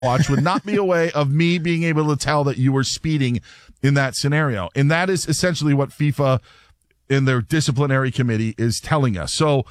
watch would not be a way of me being able to tell that you were speeding in that scenario. And that is essentially what FIFA in their disciplinary committee is telling us. So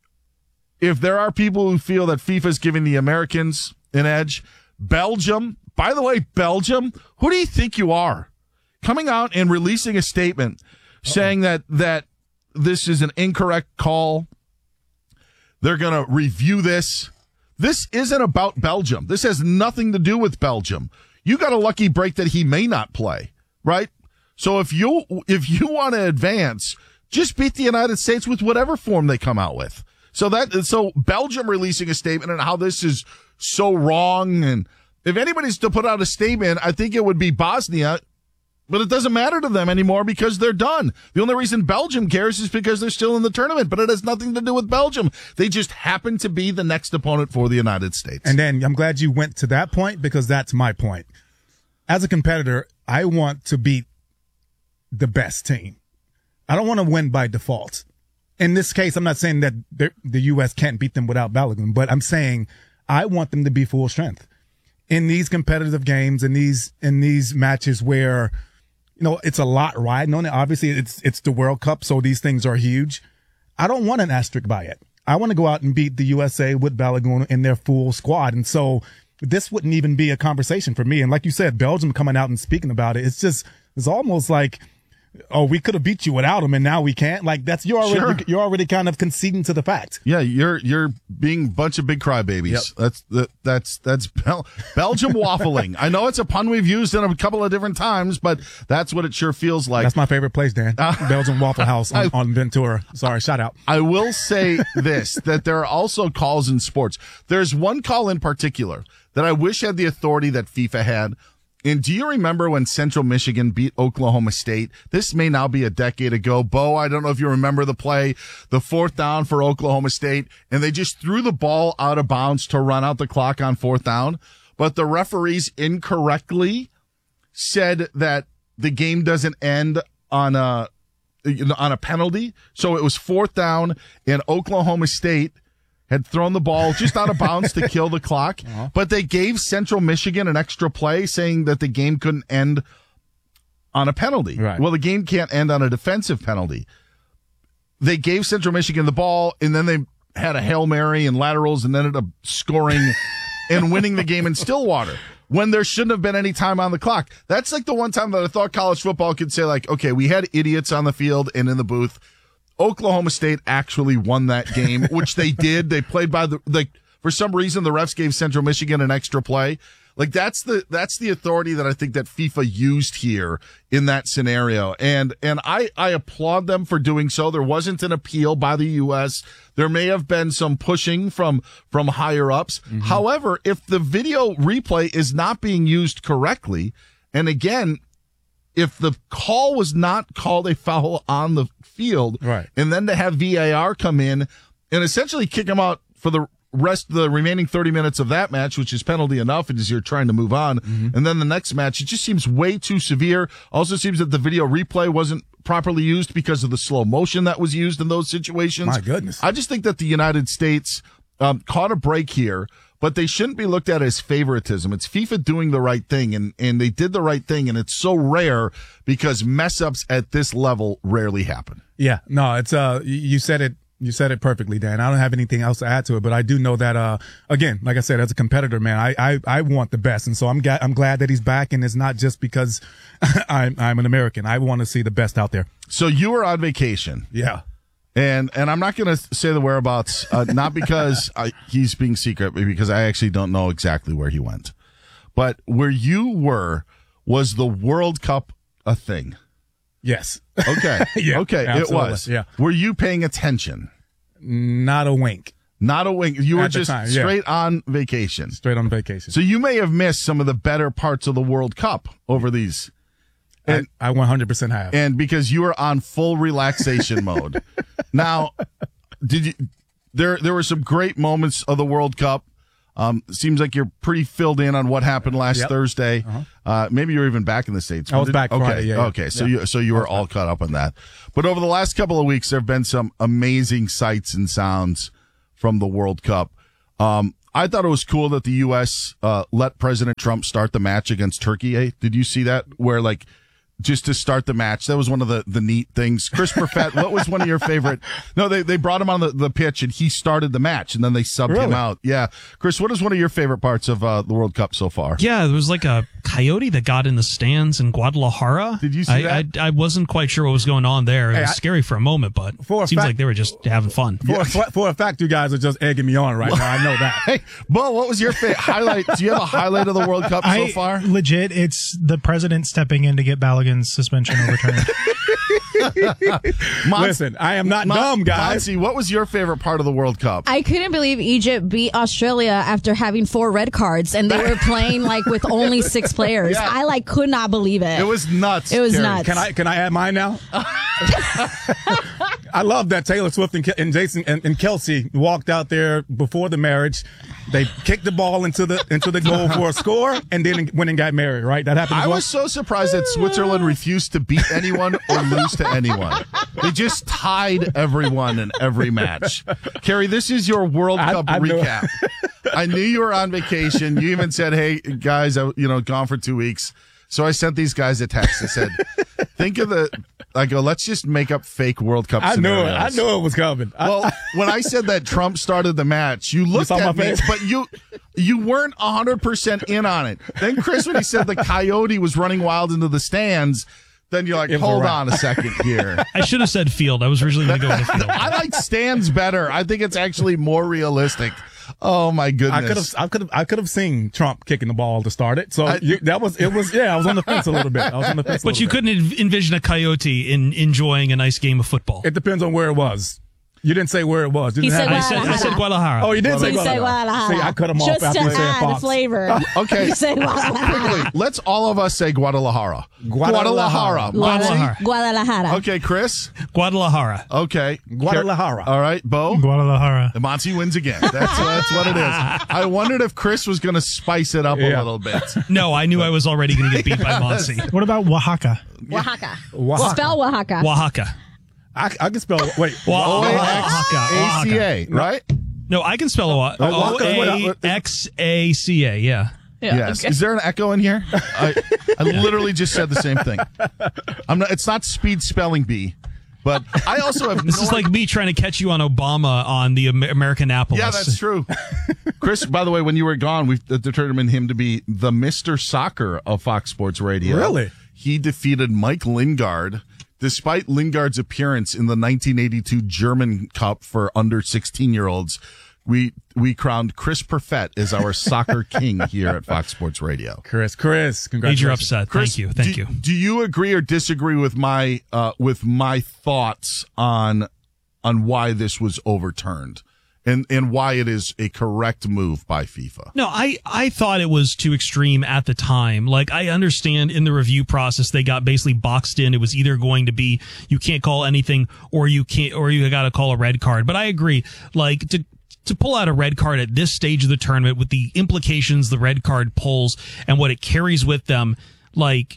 if there are people who feel that FIFA is giving the Americans an edge, Belgium, by the way, Belgium, who do you think you are? Coming out and releasing a statement saying that this is an incorrect call. They're going to review this. This isn't about Belgium. This has nothing to do with Belgium. You got a lucky break that he may not play, right? So if you want to advance, just beat the United States with whatever form they come out with. So Belgium releasing a statement on how this is so wrong, and if anybody's to put out a statement, I think it would be Bosnia. But it doesn't matter to them anymore because they're done. The only reason Belgium cares is because they're still in the tournament, but it has nothing to do with Belgium. They just happen to be the next opponent for the United States. And then I'm glad you went to that point because that's my point. As a competitor, I want to beat the best team. I don't want to win by default. In this case, I'm not saying that the U.S. can't beat them without Balogun, but I'm saying I want them to be full strength. In these competitive games, in these matches where it's a lot riding on it. Obviously, it's the World Cup, so these things are huge. I don't want an asterisk by it. I want to go out and beat the USA with Balogun in their full squad. And so this wouldn't even be a conversation for me. And like you said, Belgium coming out and speaking about it, it's almost like, oh, we could have beat you without him, and now we can't. Like you're already kind of conceding to the fact. Yeah, you're being a bunch of big crybabies. Yep. That's Belgium waffling. I know it's a pun we've used in a couple of different times, but that's what it sure feels like. That's my favorite place, Dan. Belgium Waffle House on Ventura. Sorry, shout out. I will say this, that there are also calls in sports. There's one call in particular that I wish had the authority that FIFA had. And do you remember when Central Michigan beat Oklahoma State? This may now be a decade ago. Bo, I don't know if you remember the play, the 4th down for Oklahoma State, and they just threw the ball out of bounds to run out the clock on 4th down. But the referees incorrectly said that the game doesn't end on a penalty. So it was 4th down, and Oklahoma State had thrown the ball just out of bounds to kill the clock, but they gave Central Michigan an extra play saying that the game couldn't end on a penalty. Right. Well, the game can't end on a defensive penalty. They gave Central Michigan the ball, and then they had a Hail Mary and laterals and ended up scoring and winning the game in Stillwater when there shouldn't have been any time on the clock. That's like the one time that I thought college football could say, like, okay, we had idiots on the field and in the booth. Oklahoma State actually won that game, which they did. They played by for some reason, the refs gave Central Michigan an extra play. Like that's the authority that I think that FIFA used here in that scenario. And I applaud them for doing so. There wasn't an appeal by the U.S. There may have been some pushing from higher ups. Mm-hmm. However, if the video replay is not being used correctly, and again, if the call was not called a foul on the field, right, and then to have VAR come in and essentially kick him out for the rest of the remaining 30 minutes of that match, which is penalty enough as you're trying to move on. Mm-hmm. And then the next match, it just seems way too severe. Also seems that the video replay wasn't properly used because of the slow motion that was used in those situations. My goodness. I just think that the United States caught a break here, but they shouldn't be looked at as favoritism. It's FIFA doing the right thing, and they did the right thing, and it's so rare because mess-ups at this level rarely happen. Yeah, no, it's you said it perfectly, Dan. I don't have anything else to add to it, but I do know that again, like I said, as a competitor, man, I want the best, and so I'm glad that he's back, and it's not just because I'm an American. I want to see the best out there. So you were on vacation. Yeah. And I'm not going to say the whereabouts, not because he's being secret, but because I actually don't know exactly where he went. But where you were, was the World Cup a thing? Yes. Okay. Yeah, okay. absolutely. It was. Yeah. Were you paying attention? Not a wink. Not a wink. You were At the just time, yeah. straight on vacation. Straight on vacation. So you may have missed some of the better parts of the World Cup over these. And I 100% have. And because you were on full relaxation mode. Now, did you? There were some great moments of the World Cup. Seems like you're pretty filled in on what happened last Thursday. Uh-huh. Maybe you're even back in the States. I was back Friday, okay. yeah. Okay. So you were all caught up on that. But over the last couple of weeks, there have been some amazing sights and sounds from the World Cup. I thought it was cool that the U.S. Let President Trump start the match against Turkey. Did you see that? Where like just to start the match, that was one of the neat things. Chris Perfett, what was one of your favorite? No, they brought him on the pitch and he started the match and then they subbed him out. Yeah, Chris, what is one of your favorite parts of the World Cup so far? Yeah, there was like a coyote that got in the stands in Guadalajara. Did you see that? I wasn't quite sure what was going on there. It was scary for a moment, but it seems like they were just having fun. For a fact, you guys are just egging me on right now. I know that. Hey, Bo, what was your highlight? Do you have a highlight of the World Cup so far? Legit, it's the president stepping in to get Balogun's suspension overturned. Listen, I am not dumb, guys. Monty, what was your favorite part of the World Cup? I couldn't believe Egypt beat Australia after having 4 red cards, and they were playing like with only 6 players. Yeah. I could not believe it. It was nuts. It was Carrie. nuts. Can I add mine now? I love that Taylor Swift and Jason and Kelsey walked out there before the marriage. They kicked the ball into the goal for a score, and then went and got married. Right? That happened. I was so surprised that Switzerland refused to beat anyone or lose to anyone. They just tied everyone in every match. Carrie, this is your World Cup recap. I knew you were on vacation. You even said, "Hey guys, gone for 2 weeks." So I sent these guys a text. I said, "Think of I go, let's just make up fake World Cup scenarios." I knew it was coming. Well, when I said that Trump started the match, you looked at me, but you weren't 100% in on it. Then Chris, when he said the coyote was running wild into the stands, then you're like, hold on a second here. I should have said field. I was originally going to go with field. I like stands better. I think it's actually more realistic. Oh my goodness! I could have seen Trump kicking the ball to start it. So I was on the fence a little bit. But you couldn't envision a coyote enjoying a nice game of football. It depends on where it was. You didn't say where it was. I said Guadalajara. Oh, you did say Guadalajara. See, I cut him off just after to you said add Fox. flavor. Okay. You said Guadalajara. Quickly, let's all of us say Guadalajara. Guadalajara. Okay, Chris. Guadalajara. Okay. Guadalajara. All right, Bo. Guadalajara. And Monty wins again. That's what it is. I wondered if Chris was going to spice it up a little bit. No, I knew I was already going to get beat by Monty. What about Oaxaca? Oaxaca. Spell Oaxaca. Oaxaca. I can spell. Wait. Oaxaca, right? No, I can spell Oaxaca. Yeah. Yes. Okay. Is there an echo in here? I literally just said the same thing. It's not speed spelling bee, but I also have. This is like me trying to catch you on Obama on the Americanapolis. Yeah, that's true. Chris, by the way, when you were gone, we've determined him to be the Mr. Soccer of Fox Sports Radio. Really? He defeated Mike Lingard. Despite Lingard's appearance in the 1982 German Cup for under 16-year-olds, we crowned Chris Perfett as our soccer king here at Fox Sports Radio. Chris, congratulations. Major upset. Chris, Thank you. Do you agree or disagree with my thoughts on why this was overturned? And why it is a correct move by FIFA. No, I thought it was too extreme at the time. Like, I understand in the review process, they got basically boxed in. It was either going to be, you can't call anything, or you got to call a red card. But I agree, like, to pull out a red card at this stage of the tournament with the implications the red card pulls and what it carries with them, like,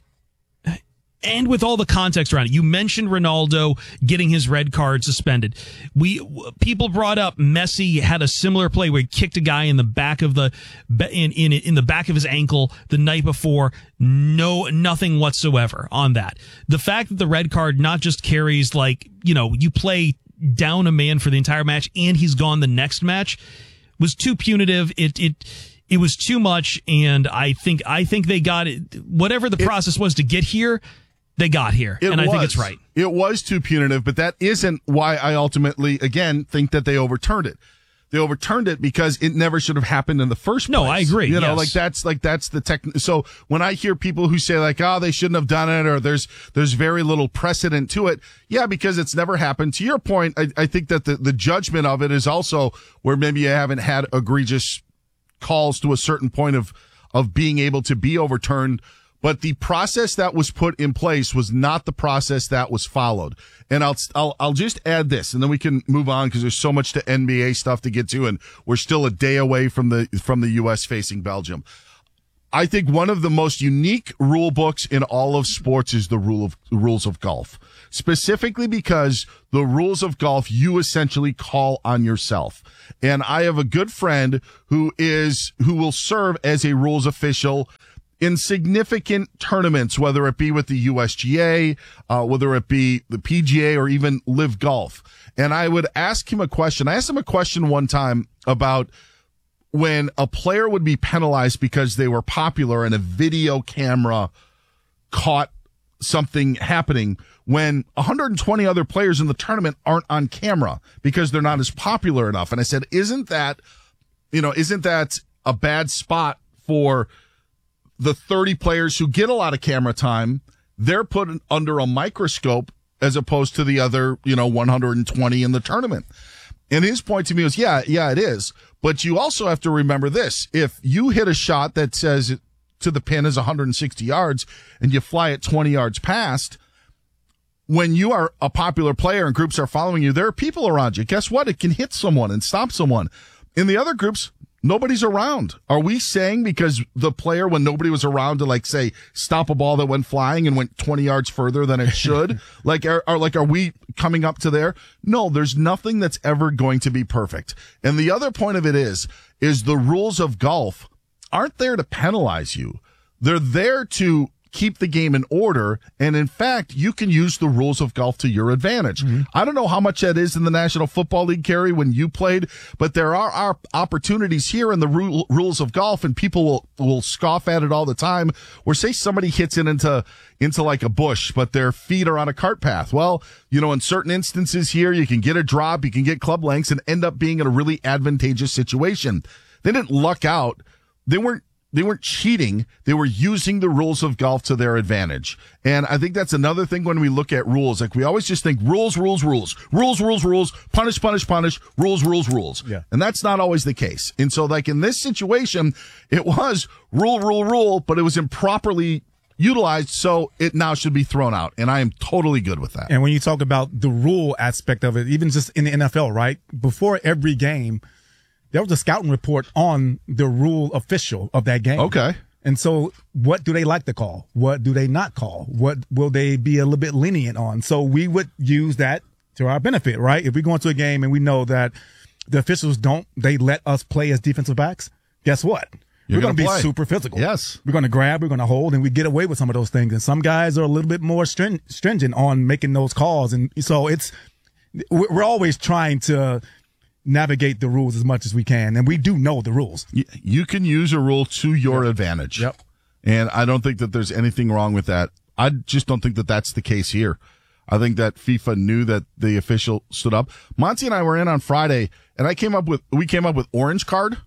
and with all the context around it. You mentioned Ronaldo getting his red card suspended. People brought up Messi had a similar play where he kicked a guy in the back of in the back of his ankle the night before. Nothing whatsoever on that. The fact that the red card not just carries, like, you play down a man for the entire match and he's gone the next match was too punitive. It was too much, and I think they got it. Whatever the process was to get here, they got here, and I think it's right. It was too punitive, but that isn't why I ultimately, again, think that they overturned it. They overturned it because it never should have happened in the first place. No, I agree. Yes. that's the tech. So when I hear people who say like, oh, they shouldn't have done it, or there's very little precedent to it. Yeah, because it's never happened. To your point, I think that the judgment of it is also where maybe you haven't had egregious calls to a certain point of being able to be overturned. But the process that was put in place was not the process that was followed. And I'll just add this, and then we can move on because there's so much to NBA stuff to get to, and we're still a day away from the U.S. facing Belgium. I think one of the most unique rule books in all of sports is the rules of golf, specifically because the rules of golf you essentially call on yourself. And I have a good friend who will serve as a rules official in significant tournaments, whether it be with the USGA, whether it be the PGA or even Live Golf. And I would ask him a question. I asked him a question one time about when a player would be penalized because they were popular and a video camera caught something happening when 120 other players in the tournament aren't on camera because they're not as popular enough. And I said, isn't that a bad spot for the 30 players who get a lot of camera time? They're put under a microscope as opposed to the other, 120 in the tournament. And his point to me was, yeah, it is. But you also have to remember this. If you hit a shot that says to the pin is 160 yards and you fly it 20 yards past, when you are a popular player and groups are following you, there are people around you. Guess what? It can hit someone and stop someone. In the other groups, nobody's around. Are we saying because the player, when nobody was around to say stop a ball that went flying and went 20 yards further than it should? Are we coming up to there? No, there's nothing that's ever going to be perfect. And the other point of it is the rules of golf aren't there to penalize you. They're there to keep the game in order. And in fact, you can use the rules of golf to your advantage. Mm-hmm. I don't know how much that is in the National Football League, Kerry, when you played, but there are opportunities here in the rules of golf, and people will scoff at it all the time, where say somebody hits it into like a bush, but their feet are on a cart path. Well, in certain instances here, you can get a drop, you can get club lengths and end up being in a really advantageous situation. They didn't luck out. They weren't cheating. They were using the rules of golf to their advantage. And I think that's another thing when we look at rules. We always just think rules, punish, rules. Yeah. And that's not always the case. And so in this situation, it was rule, but it was improperly utilized. So it now should be thrown out. And I am totally good with that. And when you talk about the rule aspect of it, even just in the NFL, right? Before every game, there was a scouting report on the rule official of that game. Okay. And so what do they like to call? What do they not call? What will they be a little bit lenient on? So we would use that to our benefit, right? If we go into a game and we know that the officials they let us play as defensive backs, guess what? We're going to be super physical. Yes. We're going to grab, we're going to hold, and we get away with some of those things. And some guys are a little bit more stringent on making those calls. And so we're always trying to navigate the rules as much as we can, and we do know the rules. You can use a rule to your advantage. Yep. And I don't think that there's anything wrong with that. I just don't think that that's the case here. I think that FIFA knew that the official stood up. Monty and I were in on Friday, and we came up with orange card.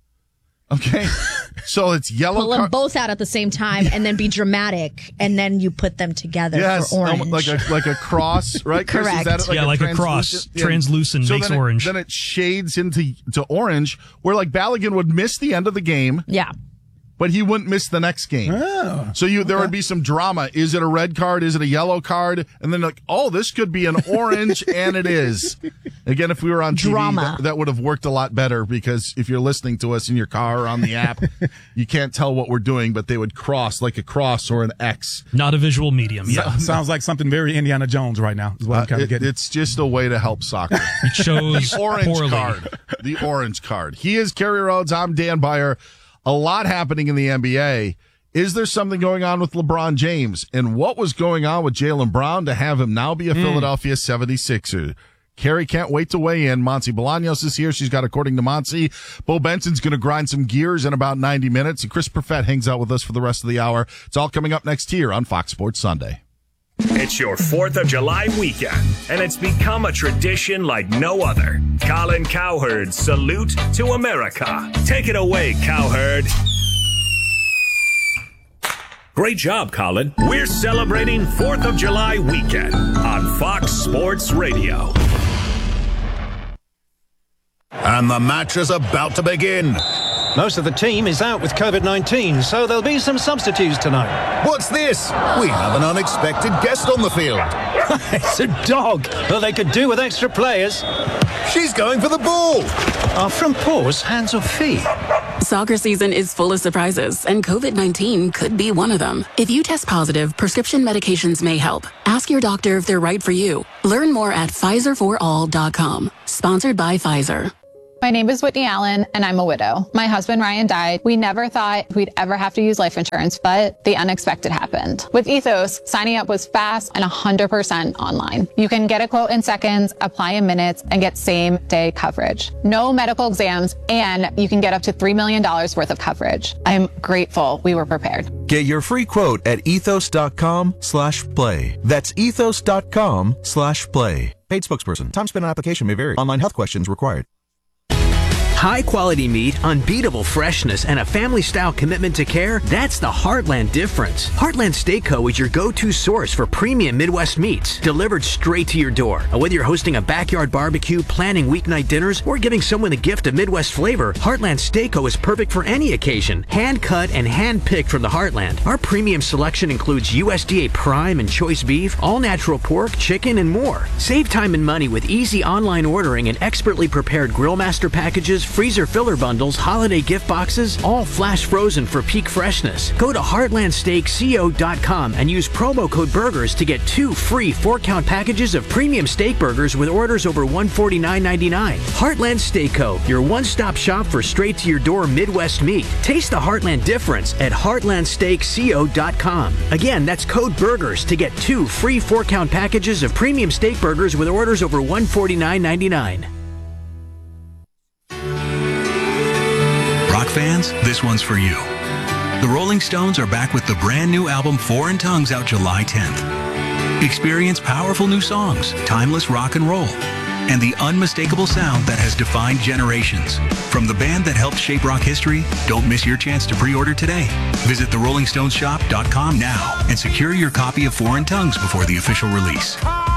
Okay. So it's yellow pull them both out at the same time and then be dramatic, and then you put them together for orange. Like a cross, right? Correct. Chris, is that like a cross. Translucent so makes orange. Then it shades into orange, where Balogun would miss the end of the game. Yeah. But he wouldn't miss the next game. Oh, so there would be some drama. Is it a red card? Is it a yellow card? And then this could be an orange, and it is. Again, if we were on TV, that would have worked a lot better, because if you're listening to us in your car or on the app, you can't tell what we're doing, but they would cross like a cross or an X. Not a visual medium. Yeah. Sounds like something very Indiana Jones right now is what I'm kind of getting. It's just a way to help soccer. It shows the orange poorly. card. The orange card. He is Kerry Rhodes. I'm Dan Beyer. A lot happening in the NBA. Is there something going on with LeBron James? And what was going on with Jaylen Brown to have him now be a Philadelphia 76er? Kerry can't wait to weigh in. Monty Bolaños is here. She's got According to Monty. Bo Benson's going to grind some gears in about 90 minutes. And Chris Perfett hangs out with us for the rest of the hour. It's all coming up next here on Fox Sports Sunday. It's your 4th of July weekend, and it's become a tradition like no other. Colin Cowherd's Salute to America. Take it away, Cowherd. Great job, Colin. We're celebrating 4th of July weekend on Fox Sports Radio. And the match is about to begin. Most of the team is out with COVID-19, so there'll be some substitutes tonight. What's this? We have an unexpected guest on the field. It's a dog. Well, they could do with extra players. She's going for the ball. Are front paws hands or feet? Soccer season is full of surprises, and COVID-19 could be one of them. If you test positive, prescription medications may help. Ask your doctor if they're right for you. Learn more at PfizerForAll.com. Sponsored by Pfizer. My name is Whitney Allen, and I'm a widow. My husband, Ryan, died. We never thought we'd ever have to use life insurance, but the unexpected happened. With Ethos, signing up was fast and 100% online. You can get a quote in seconds, apply in minutes, and get same-day coverage. No medical exams, and you can get up to $3 million worth of coverage. I'm grateful we were prepared. Get your free quote at ethos.com/play. That's ethos.com/play. Paid spokesperson. Time spent on application may vary. Online health questions required. High quality meat, unbeatable freshness, and a family style commitment to care, that's the Heartland difference. Heartland Steak Co. is your go-to source for premium Midwest meats, delivered straight to your door. And whether you're hosting a backyard barbecue, planning weeknight dinners, or giving someone a gift of Midwest flavor, Heartland Steak Co. is perfect for any occasion. Hand cut and hand picked from the Heartland. Our premium selection includes USDA prime and choice beef, all natural pork, chicken, and more. Save time and money with easy online ordering and expertly prepared grill master packages, freezer filler bundles, holiday gift boxes, all flash frozen for peak freshness. Go to heartlandsteakco.com and use promo code BURGERS to get 2 free 4-count packages of premium steak burgers with orders over $149.99. Heartland Steak Co., your one-stop shop for straight-to-your-door Midwest meat. Taste the Heartland difference at heartlandsteakco.com. Again, that's code BURGERS to get 2 free 4-count packages of premium steak burgers with orders over $149.99. Rock fans, this one's for you. The Rolling Stones are back with the brand new album Foreign Tongues out July 10th. Experience powerful new songs, timeless rock and roll, and the unmistakable sound that has defined generations. From the band that helped shape rock history, don't miss your chance to pre-order today. Visit therollingstoneshop.com now and secure your copy of Foreign Tongues before the official release.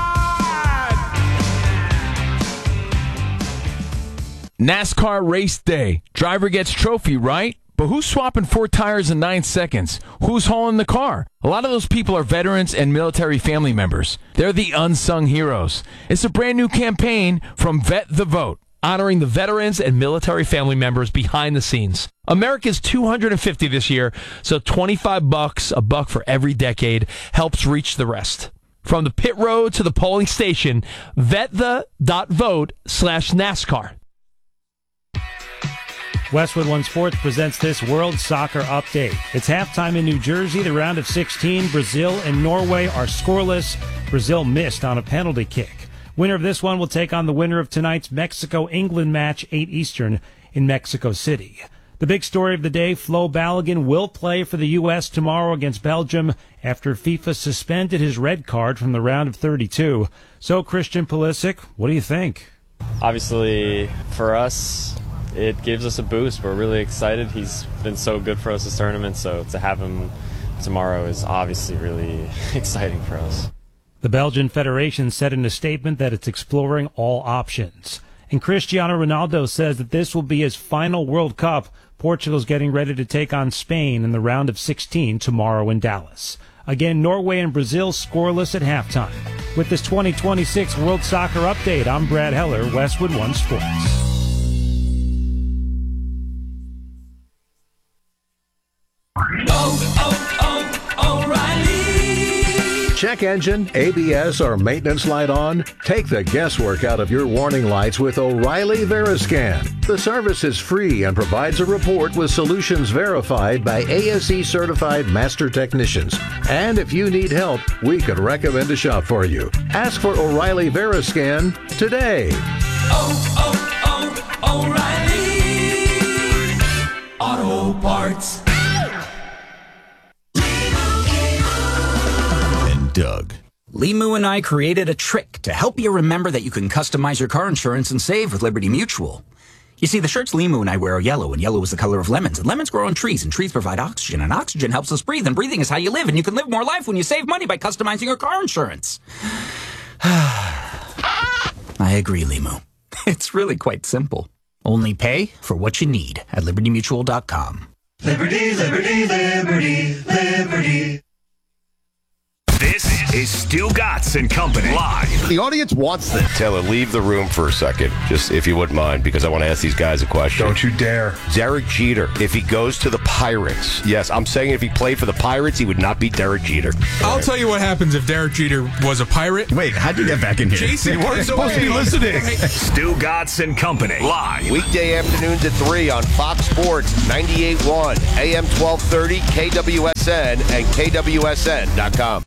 NASCAR race day. Driver gets trophy, right? But who's swapping 4 tires in 9 seconds? Who's hauling the car? A lot of those people are veterans and military family members. They're the unsung heroes. It's a brand new campaign from Vet the Vote, honoring the veterans and military family members behind the scenes. America's 250 this year, so $25, $1 for every decade, helps reach the rest. From the pit road to the polling station, vetthe.vote/NASCAR. Westwood One Sports presents this World Soccer Update. It's halftime in New Jersey. The round of 16, Brazil and Norway are scoreless. Brazil missed on a penalty kick. Winner of this one will take on the winner of tonight's Mexico-England match, 8 Eastern, in Mexico City. The big story of the day, Flo Balogun will play for the U.S. tomorrow against Belgium after FIFA suspended his red card from the round of 32. So, Christian Pulisic, what do you think? Obviously, for us, it gives us a boost. We're really excited. He's been so good for us this tournament, so to have him tomorrow is obviously really exciting for us. The Belgian Federation said in a statement that it's exploring all options. And Cristiano Ronaldo says that this will be his final World Cup. Portugal's getting ready to take on Spain in the round of 16 tomorrow in Dallas. Again, Norway and Brazil scoreless at halftime. With this 2026 World Soccer Update, I'm Brad Heller, Westwood One Sports. O'Reilly. Check engine, ABS, or maintenance light on? Take the guesswork out of your warning lights with O'Reilly Veriscan. The service is free and provides a report with solutions verified by ASE certified master technicians. And if you need help, we could recommend a shop for you. Ask for O'Reilly Veriscan today. O'Reilly Auto Parts. Doug. Limu and I created a trick to help you remember that you can customize your car insurance and save with Liberty Mutual. You see, the shirts Limu and I wear are yellow, and yellow is the color of lemons, and lemons grow on trees, and trees provide oxygen, and oxygen helps us breathe, and breathing is how you live, and you can live more life when you save money by customizing your car insurance. I agree, Limu. It's really quite simple. Only pay for what you need at libertymutual.com. Liberty, liberty, liberty, liberty. This is Stu Gatz and Company live. The audience wants this. Taylor, leave the room for a second, just if you wouldn't mind, because I want to ask these guys a question. Don't you dare. Derek Jeter, if he goes to the Pirates, yes, I'm saying if he played for the Pirates, he would not be Derek Jeter. I'll tell you what happens if Derek Jeter was a Pirate. Wait, how'd you get back in here? Jason, you weren't supposed to be listening. Stu Gatz and Company live. Weekday afternoons at 3 on Fox Sports 98.1, AM 1230, KWSN, and KWSN.com.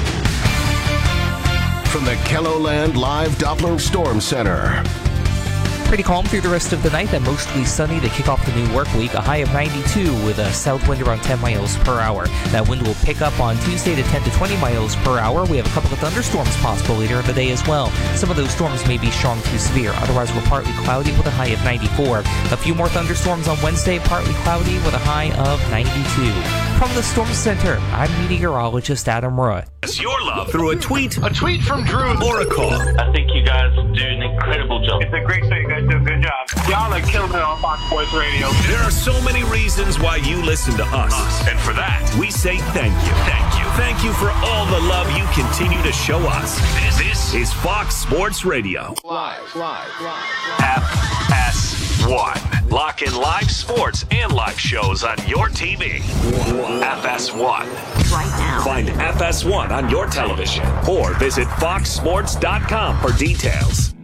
From the KELOLAND Live Doppler Storm Center. Pretty calm through the rest of the night and mostly sunny to kick off the new work week. A high of 92 with a south wind around 10 miles per hour. That wind will pick up on Tuesday to 10 to 20 miles per hour. We have a couple of thunderstorms possible later in the day as well. Some of those storms may be strong to severe. Otherwise, we're partly cloudy with a high of 94. A few more thunderstorms on Wednesday, partly cloudy with a high of 92. From the Storm Center, I'm meteorologist Adam Roy. It's your love through a tweet from Drew, or a call. I think you guys do an incredible job. It's a great show. You guys do a good job. Y'all are killing it on Fox Sports Radio. There are so many reasons why you listen to us. And for that, we say thank you. Thank you. Thank you for all the love you continue to show us. This is Fox Sports Radio. Live. FS1. Lock in live sports and live shows on your TV. FS1. Right now. Find FS1 on your television or visit foxsports.com for details.